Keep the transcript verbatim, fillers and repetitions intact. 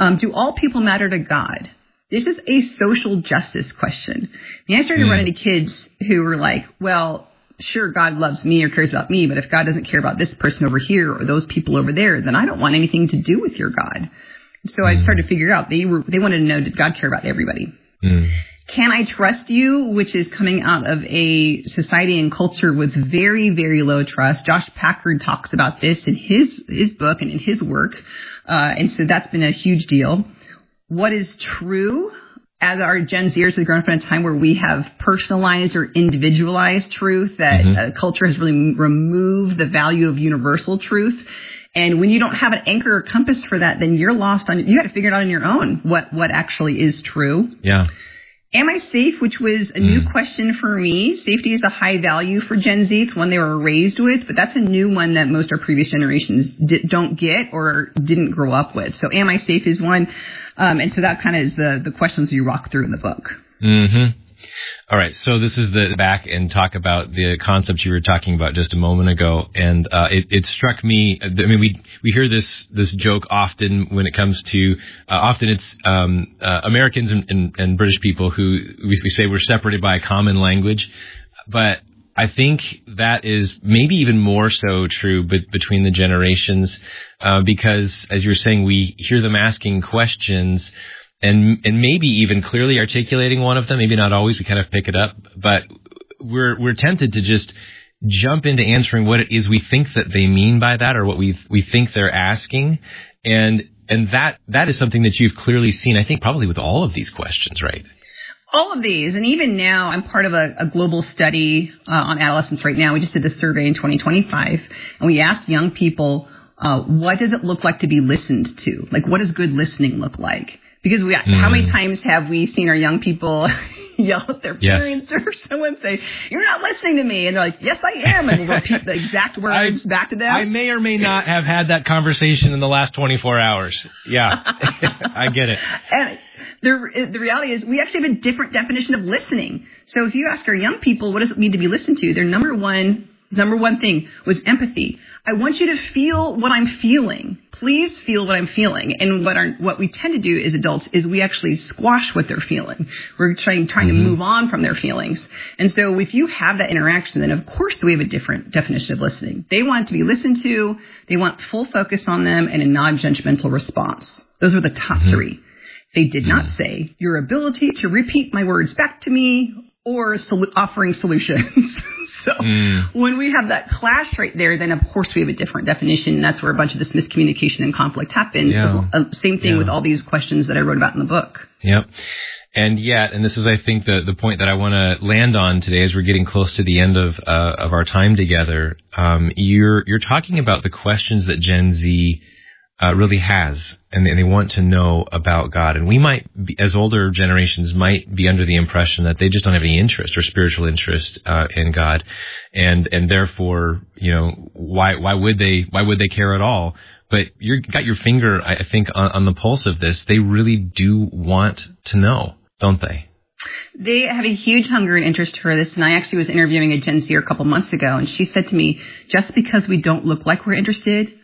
Um, do all people matter to God? This is a social justice question. I mean, I started mm. running into kids who were like, well, sure, God loves me or cares about me, but if God doesn't care about this person over here or those people over there, then I don't want anything to do with your God. So mm. I started to figure out they were they wanted to know, did God care about everybody? Mm. Can I trust you, which is coming out of a society and culture with very, very low trust. Josh Packard talks about this in his his book and in his work. Uh, and so that's been a huge deal. What is true? As our Gen Zers have grown up in a time where we have personalized or individualized truth, that mm-hmm. uh, culture has really removed the value of universal truth. And when you don't have an anchor or compass for that, then you're lost on, you got to figure it out on your own, what, what actually is true. Yeah. Am I safe? Which was a mm. new question for me. Safety is a high value for Gen Z. It's one they were raised with, but that's a new one that most of our previous generations di- don't get or didn't grow up with. So am I safe is one. Um, and so that kind of is the, the questions you walk through in the book. Mm-hmm. All right. So this is the back and talk about the concept you were talking about just a moment ago. And, uh, it, it struck me, I mean, we, we hear this, this joke often when it comes to, uh, often it's, um, uh, Americans and, and, and British people who we, we say we're separated by a common language. But I think that is maybe even more so true be- between the generations, uh, because as you're saying, we hear them asking questions and and maybe even clearly articulating one of them. Maybe not always. We kind of pick it up, but we're we're tempted to just jump into answering what it is we think that they mean by that, or what we we think they're asking, and and that that is something that you've clearly seen. I think probably with all of these questions, right? All of these, and even now, I'm part of a, a global study uh, on adolescence right now. We just did this survey in twenty twenty-five, and we asked young people, uh, what does it look like to be listened to? Like, what does good listening look like? Because we, mm. how many times have we seen our young people yell at their parents yes. or someone say, "You're not listening to me," and they're like, "Yes, I am," and we'll repeat the exact words I, back to them. I may or may not have had that conversation in the last twenty-four hours. Yeah, I get it. And the the reality is, we actually have a different definition of listening. So if you ask our young people, what does it mean to be listened to? Their number one number one thing was empathy. I want you to feel what I'm feeling. Please feel what I'm feeling. And what our, what we tend to do as adults is we actually squash what they're feeling. We're trying, trying mm-hmm. to move on from their feelings. And so if you have that interaction, then of course we have a different definition of listening. They want to be listened to. They want full focus on them and a non-judgmental response. Those were the top mm-hmm. three. They did mm-hmm. not say your ability to repeat my words back to me or sol- offering solutions. So mm. when we have that clash right there, then of course we have a different definition. And that's where a bunch of this miscommunication and conflict happens. Yeah. Uh, same thing yeah. with all these questions that I wrote about in the book. Yep. And yet, and this is, I think, the, the point that I want to land on today as we're getting close to the end of uh, of our time together. Um, you're you're talking about the questions that Gen Z Uh, really has, and they, they want to know about God. And we might, be, as older generations, might be under the impression that they just don't have any interest or spiritual interest uh, in God, and and therefore, you know, why why would they why would they care at all? But you got your finger, I think, on, on the pulse of this. They really do want to know, don't they? They have a huge hunger and interest for this, and I actually was interviewing a Gen Zer a couple months ago, and she said to me, just because we don't look like we're interested